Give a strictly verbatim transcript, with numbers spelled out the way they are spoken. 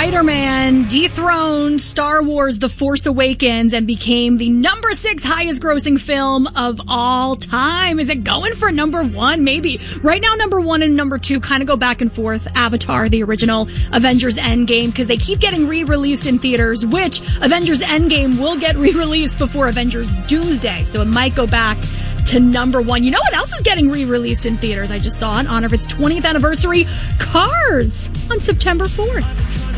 Spider-Man dethroned Star Wars The Force Awakens and became the number six highest grossing film of all time. Is it going for number one? Maybe. Right now, number one and number two kind of go back and forth. Avatar, the original, Avengers Endgame, because they keep getting re-released in theaters, which Avengers Endgame will get re-released before Avengers Doomsday. So it might go back to number one. You know what else is getting re-released in theaters? I just saw in honor of its twentieth anniversary, Cars on September fourth.